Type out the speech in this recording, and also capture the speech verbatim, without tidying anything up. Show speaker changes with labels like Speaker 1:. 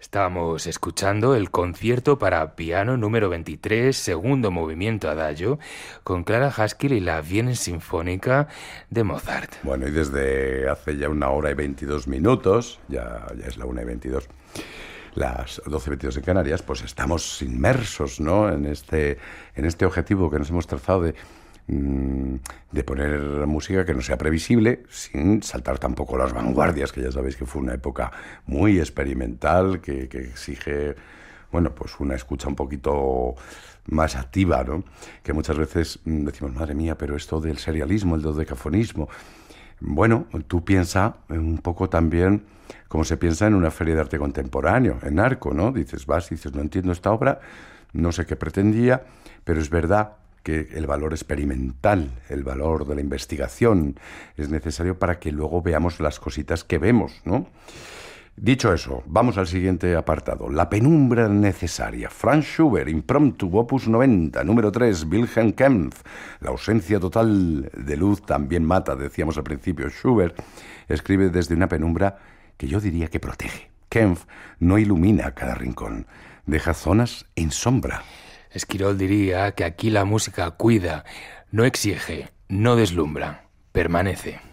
Speaker 1: Estábamos escuchando el concierto para piano número veintitrés, segundo movimiento adagio, con Clara Haskell y la Viena Sinfónica de Mozart.
Speaker 2: Bueno, y desde hace ya una hora y veintidós minutos, ya, ya es la una y veintidós, las doce y veintidós en Canarias, pues estamos inmersos, ¿no?, en este, en este objetivo que nos hemos trazado de, de poner música que no sea previsible, sin saltar tampoco las vanguardias, que ya sabéis que fue una época muy experimental, que, que exige, bueno, pues una escucha un poquito más activa, ¿no? Que muchas veces decimos, madre mía, pero esto del serialismo, el dodecafonismo. Bueno, tú piensa un poco también como se piensa en una feria de arte contemporáneo, en Arco, ¿no? Dices, vas y dices, no entiendo esta obra, no sé qué pretendía, pero es verdad que el valor experimental, el valor de la investigación es necesario para que luego veamos las cositas que vemos, ¿no? Dicho eso, vamos al siguiente apartado. La penumbra necesaria. Franz Schubert, Impromptu, opus noventa, número tres, Wilhelm Kempff. La ausencia total de luz también mata, decíamos al principio. Schubert escribe desde una penumbra que yo diría que protege. Kempff no ilumina cada rincón, deja zonas en sombra.
Speaker 1: Esquirol diría que aquí la música cuida, no exige, no deslumbra, permanece.